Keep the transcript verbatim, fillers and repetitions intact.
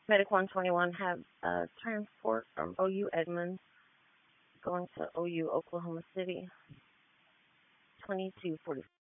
Medic one twenty-one have uh, transport from O U Edmonds going to O U Oklahoma City, twenty-two forty.